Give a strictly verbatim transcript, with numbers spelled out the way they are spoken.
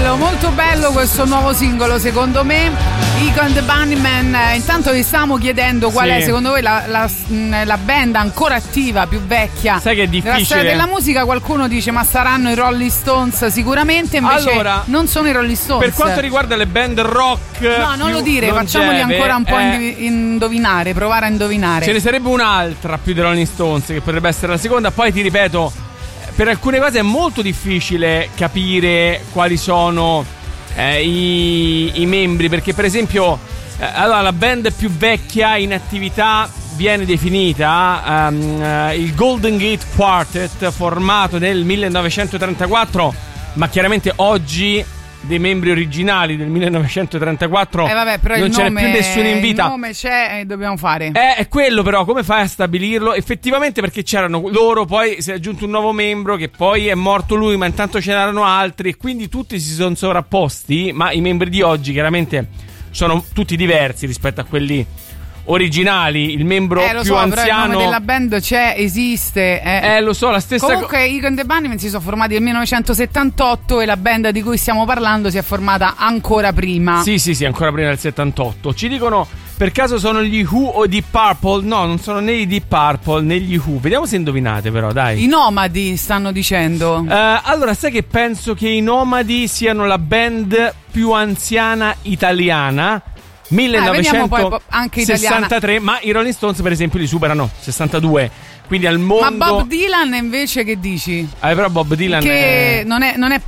bello, molto bello questo nuovo singolo, secondo me. Eagle and the Bunnymen. Eh, intanto vi stavamo chiedendo qual sì. è secondo voi la, la, la band ancora attiva, più vecchia. Sai che è difficile. Della storia della musica. Qualcuno dice ma saranno i Rolling Stones sicuramente, invece allora, non sono i Rolling Stones. Per quanto riguarda le band rock, no, non lo dire, facciamoli ancora un po' eh, indovinare, provare a indovinare. Ce ne sarebbe un'altra più dei Rolling Stones che potrebbe essere la seconda. Poi ti ripeto, per alcune cose è molto difficile capire quali sono eh, i, i membri, perché per esempio eh, allora, la band più vecchia in attività viene definita um, uh, il Golden Gate Quartet, formato nel millenovecentotrentaquattro, ma chiaramente oggi dei membri originali del millenovecentotrentaquattro eh vabbè, però non c'è più nessuno in vita. Il nome c'è e dobbiamo fare. Eh, è quello, però come fai a stabilirlo? Effettivamente, perché c'erano loro, poi si è aggiunto un nuovo membro che poi è morto lui, ma intanto ce n'erano altri e quindi tutti si sono sovrapposti, ma i membri di oggi chiaramente sono tutti diversi rispetto a quelli originali. Il membro eh, lo più so, anziano, però il nome della band c'è, esiste. Eh, eh lo so, la stessa comunque co- Eagle and the Bunnymen si sono formati nel millenovecentosettantotto e la band di cui stiamo parlando si è formata ancora prima. Sì, sì, sì, ancora prima del settantotto. Ci dicono per caso sono gli Who o Deep Purple? No, non sono né i Deep Purple né gli Who. Vediamo se indovinate, però, dai. I Nomadi stanno dicendo. Uh, allora, sai che penso che i Nomadi siano la band più anziana italiana. millenovecentosessantatré, ah, ma i Rolling Stones per esempio li superano, sessantadue, quindi al mondo. Ma Bob Dylan invece che dici? Eh, però Bob Dylan che è... non è, non è